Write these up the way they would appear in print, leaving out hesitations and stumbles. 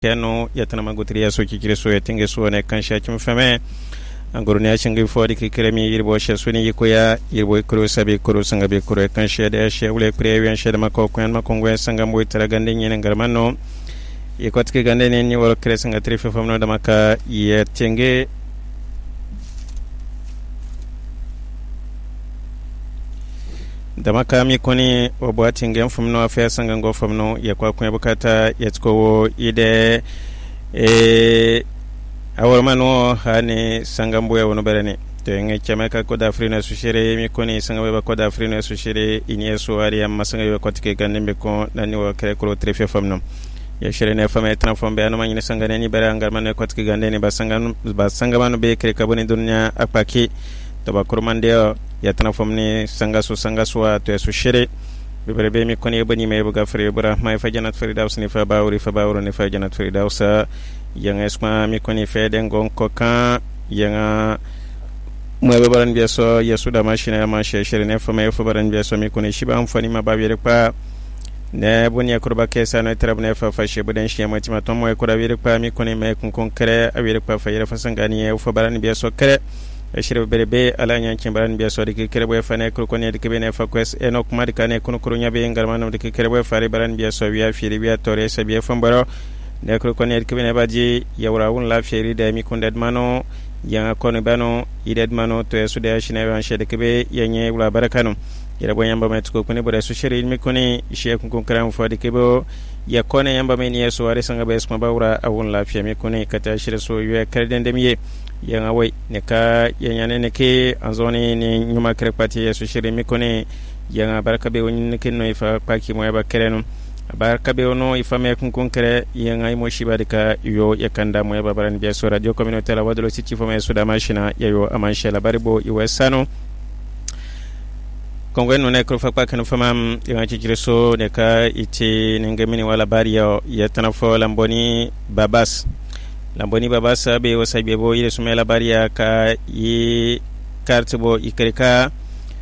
Keno yatana magutri yaso kikire so yatinge so ne kansha kimfame angorni achingi fodi kikiremi yirbo shesuni yikoya yirbo kuro sabi kuro sanga be kuro kansha de shewle prewen shede makko kwen makongwe sanga moy taragande nyene ngarmanno yikotke gande ne ni wol kre sanga trife famno da maka yatinge dama mi koni obwati ngem fumno afa sanga ngo fumno yakwa kwen bukata yatko ide awormano hani sanga mbuya wono berene to nge chameka ko da afrina sushere mi koni sanga be ko da afrina sushere inyeso ari am sanga be kotike gandembe ko nani wo kre ko trefe famno ya shere ne fama etna fombe anu manyine sanga ne ni bere ngar man kotike gandene ba sanga manu be kre kaboni dunya akpaki to ba kurmande yatana fomni sangasu wa to su shire be mi koni bani me buga fere bura mai fa janat firdaus ni fa bawru ni fa janat firdaus yanga esma mi koni fe den gon ko kan yanga mo be baran biya so yesu da machine ya mache shire ne fa mai fa baran biya so mi koni shiba am fani ma ba wire pa ne bunya kurba kesa no trab ne fa she budan shi ma tima ton mo ko da wire pa mi koni me kun kere a wire pa fa yire fa sangani e fa baran biya so kere shirbe berebe ala nyankin baran biya so dike kere boy fane ko ne dike bene fa quest enok madi kane kuno kuro nyabe ngarmanam dike kere boy fare baran biya so wiya firi wiya tore se biya fambaro ne ko ne dike bene baji yawra won la firi da mi kundad mano yanga kono bano ided mano to su da shine wan shede kebe yenye wala barakano ira boy yamba met ko kone bore su shiri mi kone she kun kram fo dike bo ya kone yamba men yeso wari sanga be sma bawra awon la fi mi kone kata shire so wiya karden dem ye yanga way ne ka yanyane ne ke anzoni ni nyuma kre pati yesu shiri mi kone yanga baraka be woni ne ken no ifa paki mo yaba kereno baraka be ono ifa me kun kre yanga mo shibade ka yo yakanda mo yaba baran be so radio communautaire la wadlo siti fo me suda machina yayo amanche la baribo iwesano kongwen no ne ko fa paki no famam yanga ci so ne ka iti ningemini wala bariyo yatana fo lamboni babas lamboni baba sabe wasabe bo ile sumela baria ka yi carte bo ikrika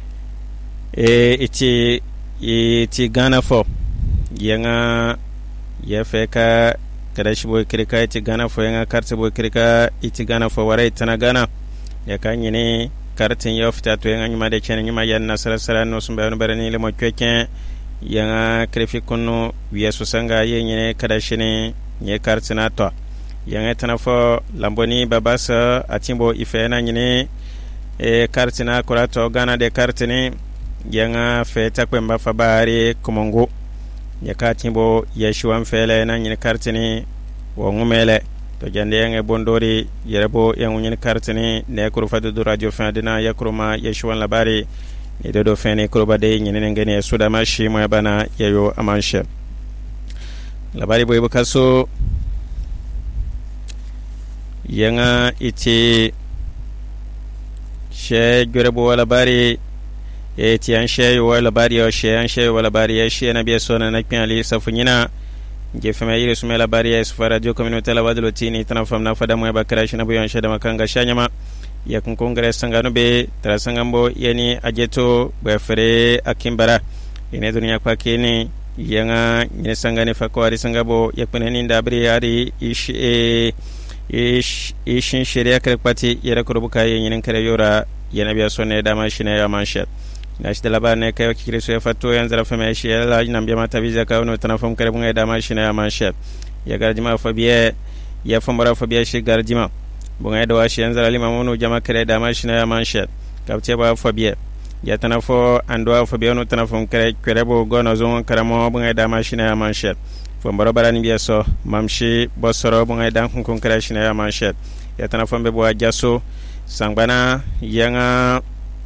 iti gana fo yanga yefeka kadashi bo ikrika iti gana fo yanga carte bo ikrika iti gana fo wara itana gana ya kanyine carte yofta to yanga nyuma de chene nyuma yan nasara no sumba no barani le mo kweken yanga krefi kono wiya susanga yenyene kadashi ne nye carte na to yanga tana fo lamboni babasa atimbo ifena nyine kartina kurato gana de kartini yanga fe takwemba fabari kumongo yaka timbo yeshuwan fele na nyine kartini wo ngumele to jande yanga bondori yerebo yangu nyine kartini ne kurufadu du radio fa dina yakruma yeshuwan labari ni do fene kuruba de nyine ngene suda mashi mo bana yayo amanshe labari boy bukaso yanga iti she görebo wala bari eti an she wala bari o she an she wala bari she na biya sona na kpali safunyina je fama yire sumela bari es fa radio communautaire la wadlo tini tan famna fada mo ba crash na buyon she da makanga shanyama ya kun congress sangano be tra sangambo yani ajeto ba fere akimbara ine dunya kwa kini yanga ne sangane fa ko ari sangabo yakpene ndabri ari ishin shari'a karpati yara kurbuka yin kare yora yana biya sonne da mashine ya manshat na shi da labarin kai kire so ya fato yan zarafa mai shi ya nan biya mata biza ka wono tana fam kare bunga da mashine ya manshat ya garjima fa biya ya famara fa biya shi garjima bunga da washi yan zarali mamuno jama kare da mashine ya manshat kapte ba fa biya ya tana fo ando fa biya no tana fam kare bo gono zon karamo bunga da mashine ya manshat fombaro barani biya so mamshi bosoro bunga dan kun crash na ya manshet ya tana fombe bo ajaso sangbana yanga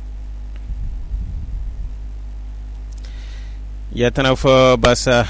ya tana fo basa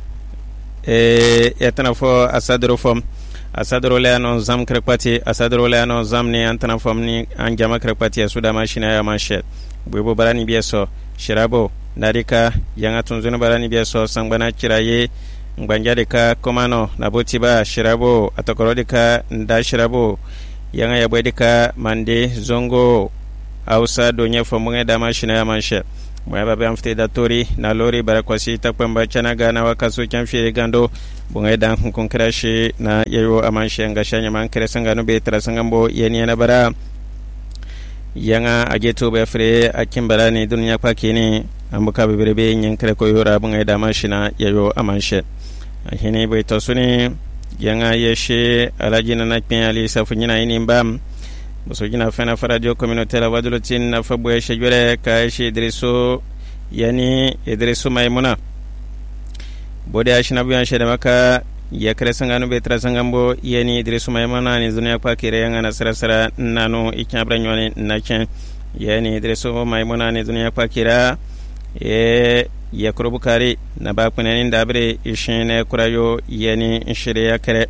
ya tana fo asadro le anon zam krepati asadro le anon zam ni antana fom ni an jama krepati ya suda mashina ya manshet bo barani biya so shirabo narika yanga tunzuno barani biya so sangbana kiraye ngbanja ka komano na botiba shirabo atakorodi ka nda shirabo yanga yabwe ka mande zongo ausa donya fomunga da mashina ya manshe mo ba be amfte da tori na lori barakwasi takpamba chanaga na wakaso chamfie gando bunga dan kun krashi na yayo amanshe ngashanya man kresanga no be trasangambo yeni na bara yanga ageto be fre akimbara ni dunya pakini ambuka bebere nyen kre ko yora bunga da mashina yayo amanshe hini be tosuni yanga yeshe alajina na kpen ali safunyina ini mbam musojina fena radio communautaire la wadulutin na fabu yeshe jure ka yeshe Idrisu yani Idrisu Maimuna bode ashina bu yanshe da maka ya kare sanganu be trasangambo yani Idrisu Maimuna ni dunya kwa kire yanga na sarasara nanu ikyabra nyone na chen yani Idrisu Maimuna ni dunya kwa kira ya kurubukari na ba kunanin dabre ishine kurayo yani shire ya kare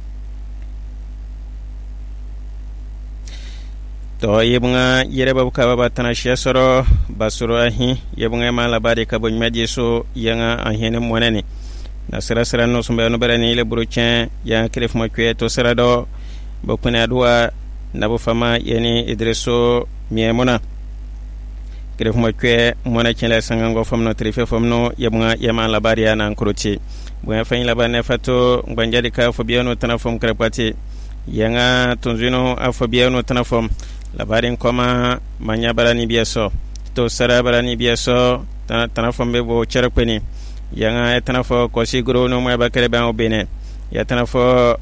to yebunga yere babuka baba tanashiya soro basuro ahi yebunga ma labari ka bon medje so yanga ahene monene na sira no sumbe no berani le buruchen ya kref mo kwe to sira do bokuna duwa na bu fama yani Idrisu Maimuna kref mo kwe mona chen la sangango famno trife famno yebunga yama labari ya nan kuroti bu fa yin labari ne fato nganjadi ka fobiano tanafom krepati yanga tunzino afobiano tanafom labarin koma manya barani biaso to sara barani biaso tanafom be bo cherakweni yanga tanafo ko siguro no mo bakare ba obene ya tanafo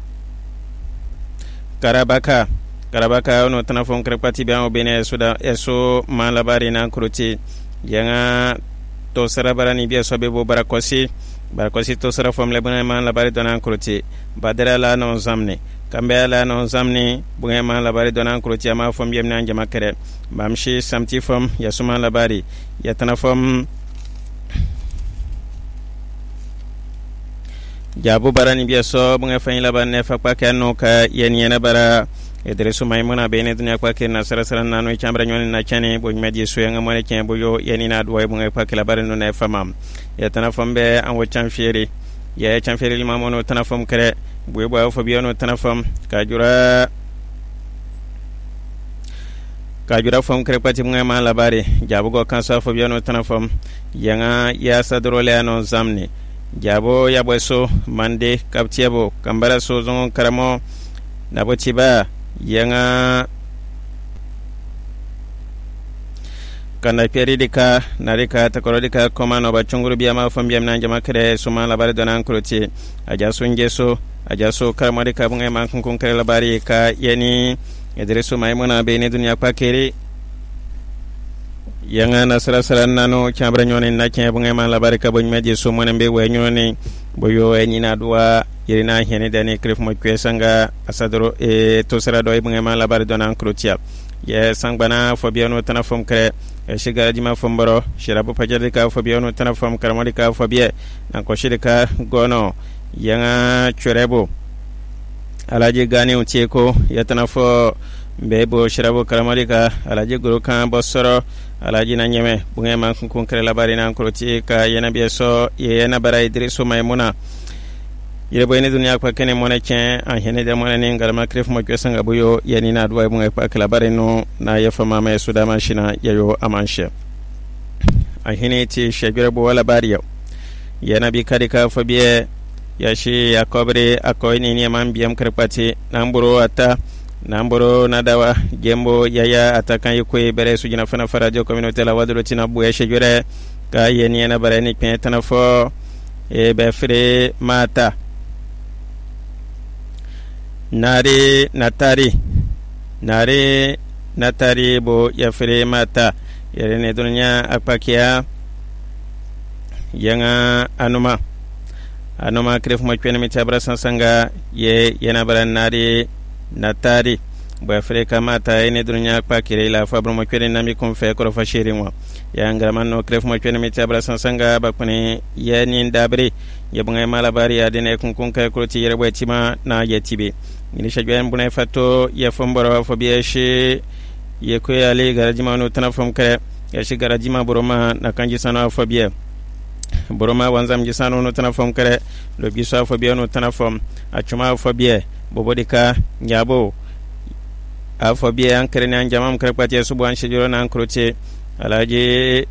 karabaka no tanafom krepati ba obene suda eso ma labari na kuroti yanga to sara barani biaso be bo barakosi to sara fom le bana ma labari dona kuroti badara la no zamne kambe la no zamni bunga ma labari dona kuroti ma fom yem nan jama kere bamshi samti fom ya suma labari ya tanafom jabu barani biaso bunga fa labari ne fa kwa kanu ka yena bara Idrisu Maimuna bene dunya kwa kina sarasara nanu chambra nyoni na chane bo meji so yanga mone chen bo yo yeni na duwa bunga kwa kila bare no na famam ya tanafom be an wo chamfieri ya chamfieri limamono tanafom kere bo bo fobiano tanafom kajura fom kere pati bunga ma labari jabu go kansa fobiano tanafom yanga ya sadrole ano zamni jabo ya boso mande kaptiabo kambara so zon karamo nabotiba yanga kana peridika narika takorodika komano bachunguru biama fambia mnanja makre suma labari donan kuroti ajaso karamarika bunga mankun kare labari ka yani Idrisu Maimuna bene dunya pakeri yanga nasara nano chambra nyone na bunga ma labari ka bon meje so monembe we nyone boyo enina duwa irina hene dani krif mo kwesanga asadro to sara do bunga ma labari donan kuroti ye sangbana fobiano tanafom kre shigara jima fomboro shirabu pajarika fobiano tanafom karamarika fobie nanko shirika gono yanga chorebo alaji gani utieko yatanafo mbebo shirabu karamarika alaji gurukan bosoro alaji na nyeme bunga man kun kre labari nan kuroti ka yana bieso yana bara Idrisu Maimuna yere boyne dunya kwa kene mona chen an hene de mona ni ngalma kref mo kwesanga buyo yani na duwa bunga kwa kala bare no na yafa mama ya suda mashina yayo amanshe an hene ti shegere bo wala bariyo yana bi kadika fobie yashi yakobre akoini ni man biyam krepati namburo nadawa gembo yaya atakan yikoy bere sujina fana radio communautaire la wadro tina bu shegere ka yani na bare ni pen tanafo be fre mata nare natari bo ya fere mata yere ne dunya apakia yanga anuma kref mo kwene mi tabra sansanga yana bara nare natari bo fere kamata ene dunya apakire la fabro mo kwene nami kon fe ko fa shiri mo ya ngaraman no kref mo kwene mi tabra sansanga ba kone yani ndabre yebunga mala bari ya dene kun kay ko ti yere botima na yetibe ni shajwan bunay fato ya fomboro fo biyeshi ye ko yali garajima no tanafom kare ya shi garajima boroma na kanji sana fo biye boroma wanzam ji sana no tanafom kare lo biso fo biye no tanafom achuma fo biye bobodika nyabo afo biye an kare nan jamam kare pati subu an shijoro nan krote alaji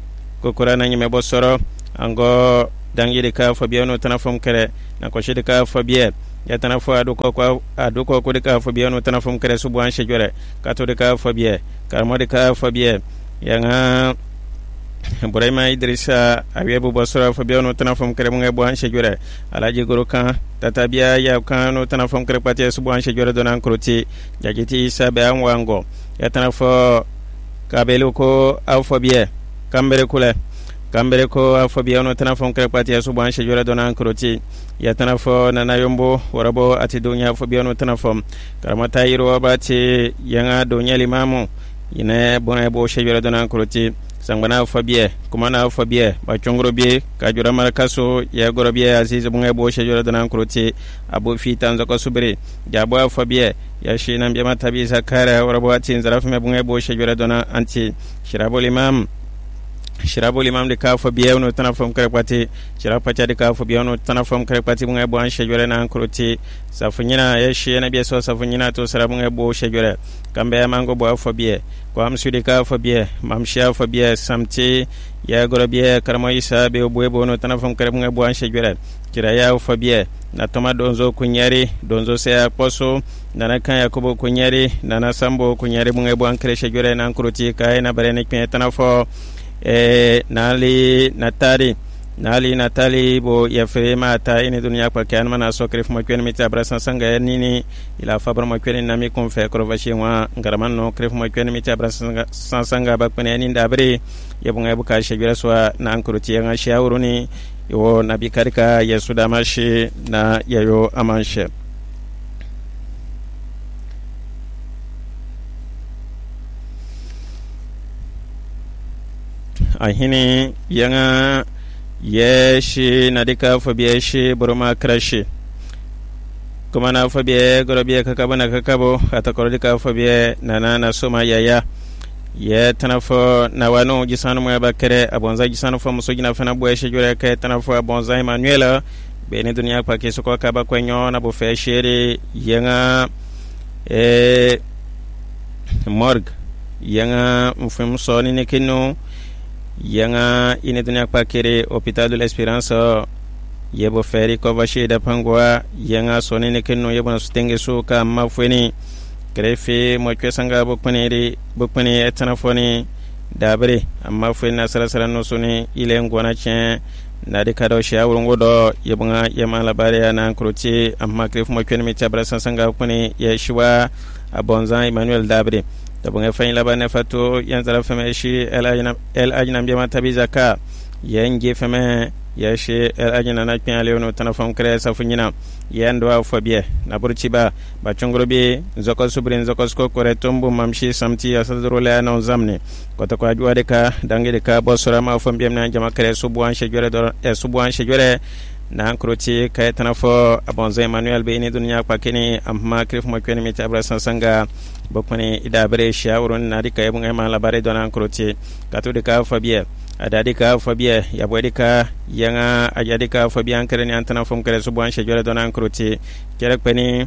ko kurana nyime bosoro ango dangi ka fobia no tanafum kere na ko shidi ka fobia ya tanafu aduko ko ka fobia no tanafum kere subuan shejore ka to ka fobia karmo ka fobia yanga Ibrahima Idrissa awebu bosoro fobia no tanafum kere munga buan shejore alaji gorokan tatabia ya kan no tanafum kere pati subuan shejore donan kroti jagiti sabe anwango ya tanafu kabelu ko afobia kambere ko afobia no tanafum kere pati subuan shejore donan kroti ya tanafo nana yombo warabo ati dunya fobia no tanafum karamata yiro abati yanga dunya limamu ine bona bo shejore donan kroti sangbana fobie kuma na fobie ba chongro bi ka jura markaso ya gorobie aziz bunga bo shejora danan kroti abu fitan zako subri jabo fobie ya shi nan bi matabi zakara warabo atin zaraf me bunga bo shejora danan anti shirabul imam de ka fobie no tanafom krepati shirapacha de ka fobie no tanafom krepati bunga bo an shejora nan kroti safunyina ya shi na bi so safunyina to sara bunga bo shejora kambe mango bo fobie ko am sudi ka fobie mam sha fobie samti ya gorobie karamo isa be boebo no tanafom kare bunga bo an shejora kira ya fobie na toma donzo kunyari donzo se aposo nana kan yakobo kunyari nana sambo kunyari bunga bo an kare shejora nan kroti kai na barene kwen tanafo nali natali bo ya frema ta ini dunia kwa kan mana so kref mo kwen mita brasan sanga nini ila fabar mo kwen na mi kon fe krovashi wa ngaraman no kref mo kwen mita brasan sanga ba kwen ni ndabre ya bunga buka shejura swa na ankuruti nga shawruni yo nabi karika yesu damashi na yayo amanshe ahini yanga yeshi nadika fobie shi buruma krashi kuma na fobie gorobie kakabo atakorodika fobie nana soma yaya ye tanafo na wano gisanu mo bakere abonza gisanu fo muso gina fana bo yeshi jure ke tanafo abonza Emmanuel bene dunia kwa keso kwa kaba kwenyo na bo fe shiri yanga morg yanga mfum so ni nekino yanga ine dunia kwa kere hôpital de l'Espérance yebo feri ko vashi da pangwa yanga soni ne kenno yebo na sutenge so ka mafweni krefe mo kwesanga bokpene etana foni dabre amma fweni na sara no soni ile ngona chen na de kado shawro ngodo yebo nga yema labare na kroti amma krefe mo kweni mi tabra sanga bokpene ye shiwa abonza Emmanuel dabre tabunga fayin labane fato yanzara feme shi el ajna biama tabizaka yenge feme yashi el ajna na kyan leono tanafam kre safunyina yando fobie na burchiba ba chongrobi zoko subrin zoko sko kore tombu mamshi samti asadrole na zamne kota kwa juade ka dangede ka bosora ma fombiem na jama kre subuan shejore na kroti kay tanafo abonza Emmanuel be ni dunya kwa kini amma krif mo kweni mi tabra sanga bokmani idabre shawrun na dika yebun ay mala bare donan kroti katu dika fobie adadika fobie yabodika yanga ajadika fobie ankere ni antana fom kere subuan shejore donan kroti kere kweni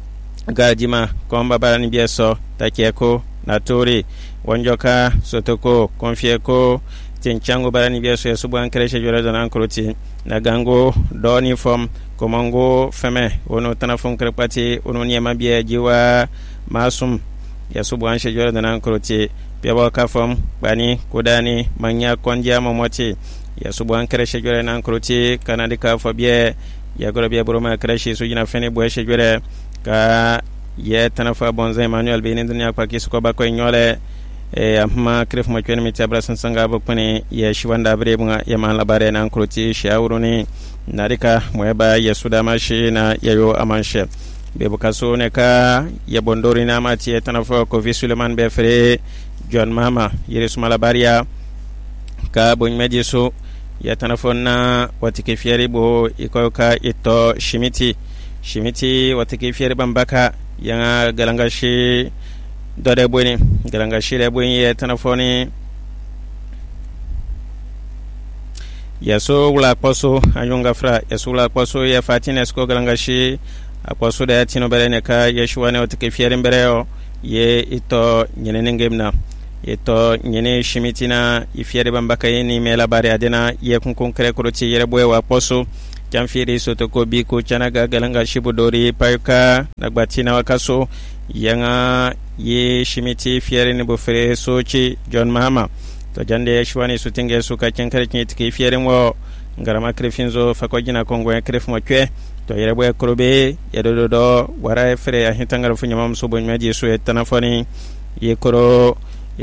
gajima komba barani bieso takeko natori wonjoka sotoko konfieko tinchango barani bieso ya subuan kere shejore donan kroti na gango doni fom komango feme wono tanafom kere pati wono niema bie jiwa masum ya subuan shejore donan kroti piabo kafom bani kudani manya kondia momoti ya subuan kere shejore nan kroti kanadika fobie ya gorobie buruma kere shi sujina fene bo shejore ka ye tanafa bonza Emmanuel be ni dunya kwa kisu ko bako nyole amma kref mo kwen mi tabra sanga bokpane ya shiwanda bre bunga ya man labare nan kroti shawruni narika moeba ya sudama shi na yayo amanshe be bukaso ne ka ya bondori na mati tanafa ko vi Suleiman be fere John Mama yeres malabaria ka bon mediso ya tanafona watike fieri bo ikoka ito shimiti watike fieri bambaka yanga galangashi dode boni galangashi le boni ya tanafoni yaso wula poso anyunga fra yaso wula poso ya fatine sko galangashi aposo da tino berene ka yeshwane watike fieri mbereo ye ito nyenenengemna eto nyene shimitina ifiere bambaka yeni me labari adena ye kunkun kere kuroti yere boye wa poso jamfiri soto ko bi ko chanaga galanga shibudori payuka nagbatina wakaso yanga ye shimiti fiere ni bofere sochi John Mahama to jande shwani sutinge suka kenkere kinitiki fiere mo ngarama krefinzo fakojina kongo ya kref mo kwe to yere boye krobe yedodo wara fere ya hitangara funyama msobo nyaji so etanafoni ye koro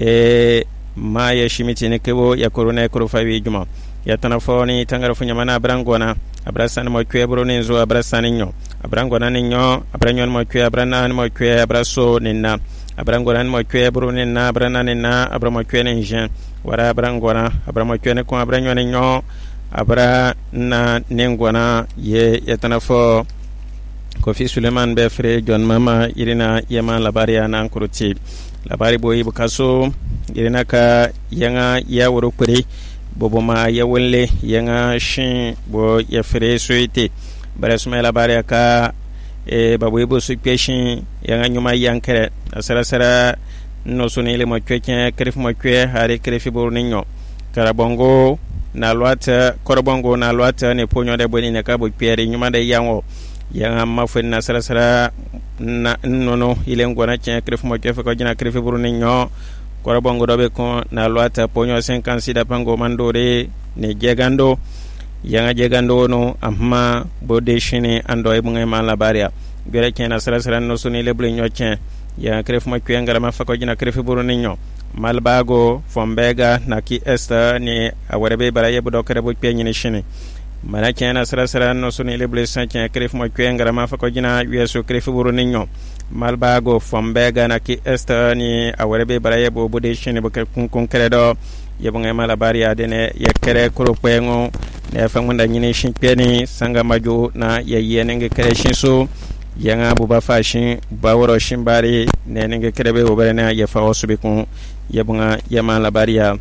ma ya shimiti ne kebo ya korona koro fawi juma ya tanafoni tangara funyama na brangona abrasan mo kwe bro nenzo abrasan nyo abrangona ninyo abranyon mo kwe abranan mo kwe abraso ninna abrangona mo kwe bro ninna abranan ninna abramo kwe ninjen wara abrangona abramo kwe ne ko abranyon ninyo abra na nengwana ye yatanafo Kofi Suleiman Befre John Mama irina yama labari ya nankuruti labari boyi bukaso irina ka yanga ya wurukuri bobo ma ya wole yanga shin bo ya fere soite bare suma labari ka babu ibo sukpeshin yanga nyuma yankere asara no sunile mo kweken krif mo kwe hari krifi borninyo karabongo na lwata korobongo na lwata ne ponyo de boni ne ka bo piere nyuma de yango yanga mafen na sara na nono ile ngona chen kref mo kwe ko jina kref borninyo korobongo dobe ko na lwata ponyo 56 da pango mandore ne jegando yanga jegando no amma bode shine ando e bunga ma labaria gere ken na sara no sunile blo nyo chen ya kref mo kwe ngara ma fako jina kref borninyo malbago fombega na ki esta ni awarebe baraye budo kare bu penyi ni shini mana kena sara no suni le blessan ken kref mo kwengara ma fako jina yeso kref buru ninyo malbago fombega na ki esta ni awarebe baraye bu bude shini bu kun kare do yebunga mala bariya dene ye kare kuro pengo ne famunda nyini shin peni sanga maju na ye yenenge kare shinso yanga buba fashin baworo shimbari ne nenge krebe oberena ye fa osubi kun yebunga yama labariya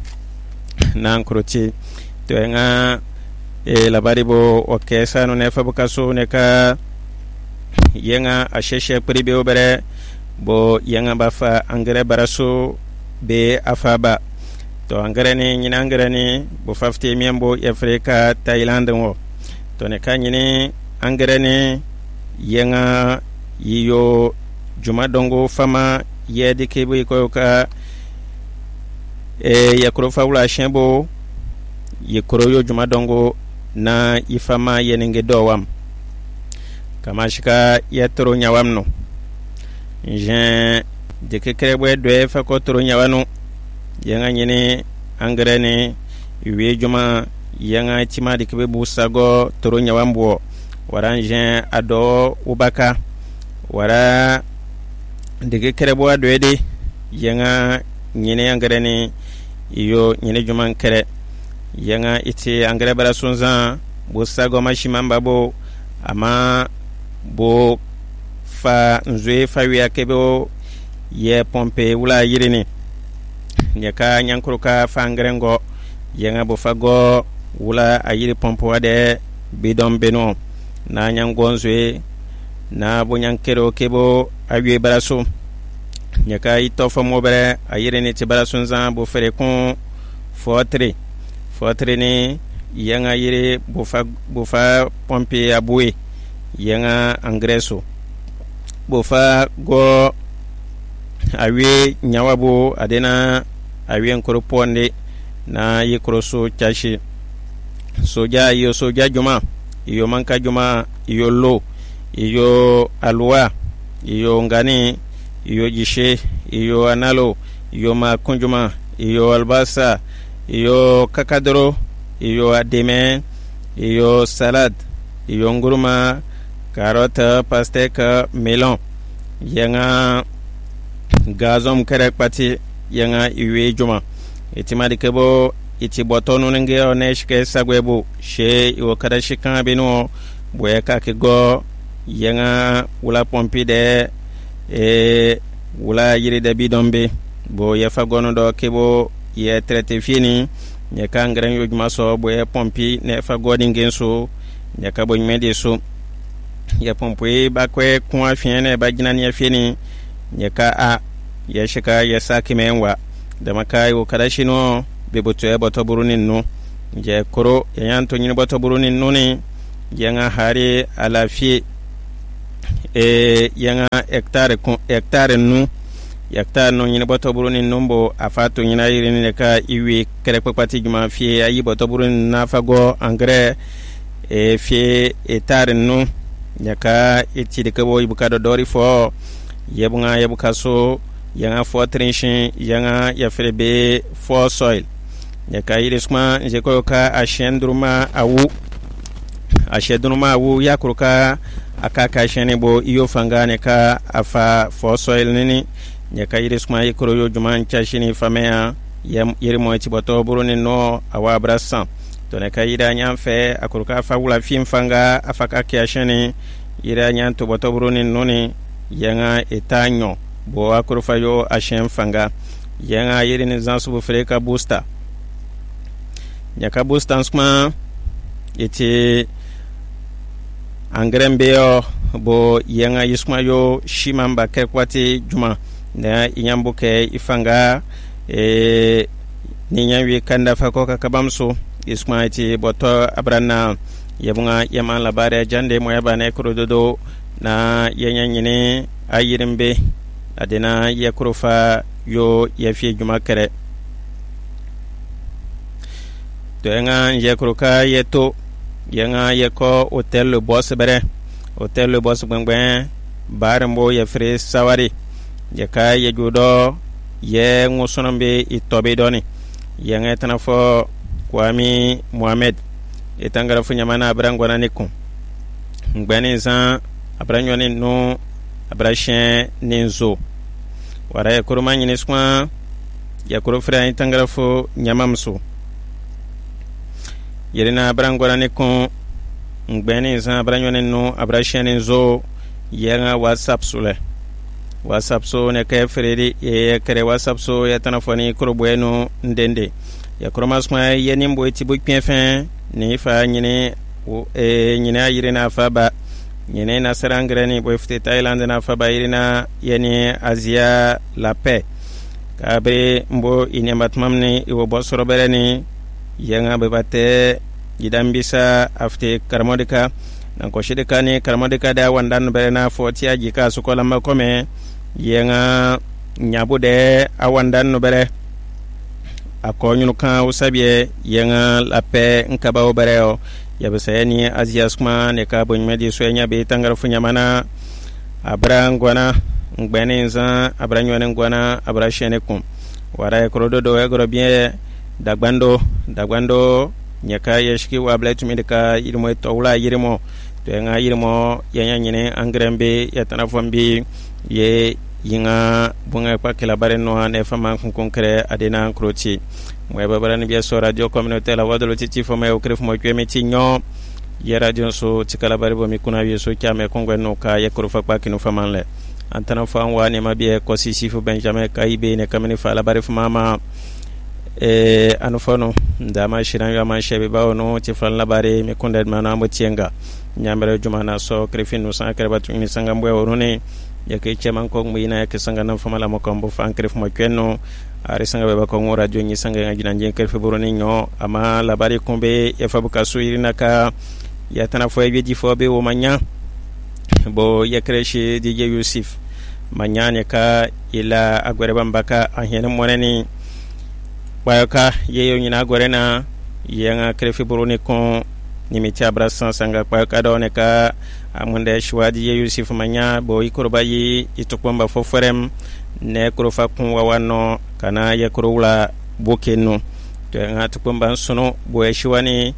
nan kuroti to nga labari bo okesa no ne fa bukaso ne ka yenga asheshe pribe obere bo yenga bafa angere baraso be afaba to angere ni nyina angere ni bo fafte miembo Afrika Thailand wo to ne ka nyini angere ni yenga yiyo juma dongo fama yedi kebe ko ka yakro fawla shembo yekro yo juma dongo na ifama yenenge dowam kama shika yatro nyawamno je de kekrebe do fa ko tro nyawanu yenga nyene angrene wi juma yenga tima de kebe busago tro nyawambo waranje ado ubaka wara de kekrebe do ede yenga nyene angrene iyo nyene juman kere yanga ite angare bara sunza bo sago mashimamba bo ama bo fa nzwe fa wiya kebo ye pompe wula yirini nyaka nyankuruka fa angrengo yanga bo fago wula ayiri pompe wade bidon beno na nyangonzwe na bo nyankero kebo awie bara so nyaka itofa mobere ayireni tibara sunza bo fere kon fotre ni yanga yire bofa pompe abue yanga angreso bofa go awie nyawabo adena awie nkoroponde na yikroso chashi soja juma iyo manka juma iyo lo iyo alwa iyo ngani iyo jishe iyo analo iyo makunjuma iyo albasa iyo kakadro iyo ademe iyo salad iyo nguruma carotte pastèque melon yanga gazom kare pati yanga iwe juma itimadi kebo iti botonu nge oneshke sagwebo she iwo kada shikan beno boyaka kigo yanga wula pompi de wula yiri de bidombe bo yafa gono do kebo ye traité fini ne ka ngran yo juma so bo ye pompi ne fa godin genso ne ka bo nyede so ye pompi ba kwe kwa fini ne ba ginan ye fini ne ka a ye shika ye saki menwa da makai wo kadashino be boto e boto burunin no je koro yan to nyin boto burunin no ni yanga hari alafi yanga hectare nu yakta no nyin boto burunin numbo afato nyina yirin ne ka iwi kere kwati juma fi ayi boto burunin na fago engrais fi hectare nu nyaka itidi ka boy bukado dori fo yebuka so yanga fo trenching yanga ya frebe fo soil nyaka irisma je ko ka ashendruma awu yakuruka akaka shene bo iyo fangane ka afa fo soil nini nyaka irisma yikoro yo juman chashini famea yirimo chiboto buruni no awa brasa to ne ka ida nyamfe akuruka fa wula fim fanga afaka kiashene ira nyanto boto buruni noni yanga etanyo bo akurufa yo ashen fanga yanga yirini zansu bu freka booster nyaka booster skma eti engrais beyo bo yanga yisma yo shimamba kekwati juma na inyambuke ifanga ni nyawi kanda fakoka kabamso isma eti boto abrana yabunga yaman labare jande mo yabane kurododo na yanyanyine ayirimbe adena yakurufa yo yafi juma kere to yanga yakuruka yeto yanga yeko hotel le boss bere hotel le boss gbengben barembo yafre sawari yaka yejudo ye ngusonombe itobe doni yanga tanafo Kwami Mohamed etangara fu nyamana abrangwana nikum ngbani zan abranyoni no abrashen ninzo wara yakuruma nyini skwa yakurufra etangara fu nyamamso yerina abrangwana nikum ngbani zan abranyoni no abrashen ninzo yanga WhatsApp so ne ka fredi e kare WhatsApp so ya tanafoni kurubwenu ndende ya kromasma yenim bo eti bukpien fin ni fa nyine nyina yirina fa ba nyine na sarangrani bo fte Thailand na fa ba yirina yeni Asia la paix kabe mbo inematmamni iwo bosoro bereni yanga be bate yidambisa afte karmodika na ko shidika ni karmodika da wandan berena foti aji ka sukola makome yanga nyabude awandan no bere akonyunu kan usabie yanga lape nkaba obereo yabusayani aziaskma ne ka bonmedi soenya be tangar funyamana abrangwana ngbenenza abranyone ngwana abrashene kum wara ekrodo do egro bien dagbando nyaka yeshki wablet midika irmo tawla yirmo to nga yirmo yanya nyine angrembe yatanafombi ye yinga bunga kwa kila bare no ne fama konkre adena kroti mo babarani bi so radio communautaire la wadolo titi fo me okref mo kwemi tinyo ye radio so tikala bare bo mi kuna wi so kyame kongwe no ka ye krofa kwa kinu famanle antana fa wa ne mabie ko sisifu benjamin kaibe ne kamene fa la bare fama anufono ndama shiran ya man shebe bawo no ti fan la bare mi konded mana mo tienga nyamere jumana so krefin no san krebatu ni sangambwe worone yake chaman ko muyina yake sanga nan famala mo kombo fan kref mo kwenno ari sanga be ko ngora jonyi sanga ngina njen kref boroni nyo ama la bare kombe e fabuka suirina ka ya tana fo e di fo be o manya bo yakreshi DJ Yusuf manyane ka ila agwere bambaka ahene moneni bayoka yeyo nyina gorena yanga kref boroni ko nimiti abrasan sanga bayoka do ne ka amunde shwadi ye Yusuf manya bo ikurba yi itukwamba foforem ne kurufa kunwa wano kana ye kurula bokenu to nga tukwamba sono bo shwani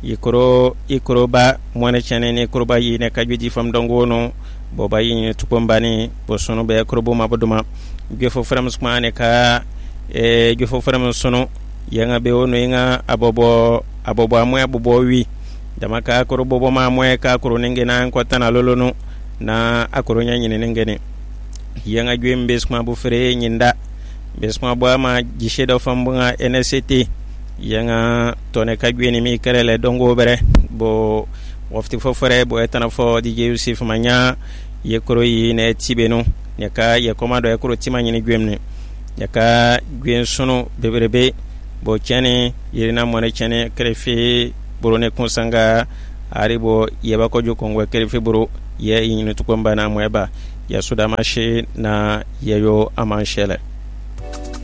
ikuro mwane chane ne kurba yi ne kajiji fam dongono bo bayi ne tukwamba ni bo sono be kurubo mabuduma ge foforem skmane ka ge foforem sono yanga be ono yanga abobo amwe abobo wi damaka akoro bobo ma moye ka akoro nengena ko tana lolono na akoro nyanyine nengene yanga gwem besma bu fere nyinda besma bo ma gishedo fambunga NCT yanga tone ka gweni mi kerele dongo bere bo wafti fo fere bo etana fo DJ Yusuf manya ye koro yi ne tibeno ne ka ye komando ye koro timanyine gwemne yaka gwen sunu beberebe bo chene yirina mone chene krefi burone kunsanga aribo yeba ko jukongwe krefi buru ye yin tukomba na mweba ya sudamashi na yeyo amanshele